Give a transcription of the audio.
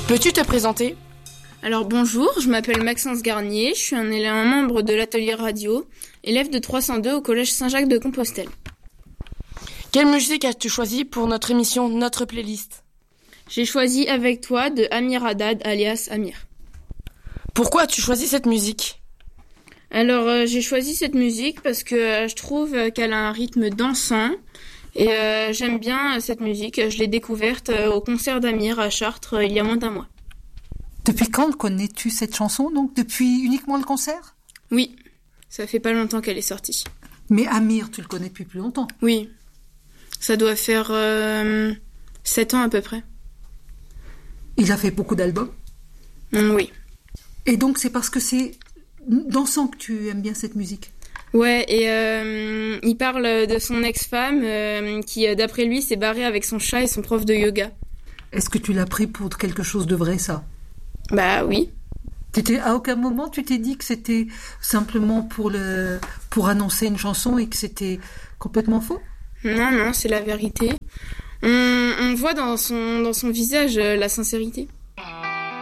Peux-tu te présenter ? Alors bonjour, je m'appelle Maxence Garnier, je suis un membre de l'atelier radio, élève de 302 au collège Saint-Jacques de Compostelle. Quelle musique as-tu choisi pour notre émission Notre Playlist ? J'ai choisi Avec toi de Amir Haddad alias Amir. Pourquoi as-tu choisi cette musique ? Alors j'ai choisi cette musique parce que je trouve qu'elle a un rythme dansant et j'aime bien cette musique. Je l'ai découverte au concert d'Amir à Chartres il y a moins d'1 mois. Depuis quand connais-tu cette chanson, donc depuis uniquement le concert ? Oui, ça fait pas longtemps qu'elle est sortie. Mais Amir, tu le connais depuis plus longtemps ? Oui, ça doit faire 7 ans à peu près. Il a fait beaucoup d'albums ? Oui. Et donc c'est parce que c'est dansant que tu aimes bien cette musique ? Ouais, et il parle de son ex-femme qui, d'après lui, s'est barrée avec son chat et son prof de yoga. Est-ce que tu l'as pris pour quelque chose de vrai, ça ? Bah oui. À aucun moment tu t'es dit que c'était simplement pour annoncer une chanson et que c'était complètement faux ? Non, c'est la vérité. On voit dans son visage la sincérité.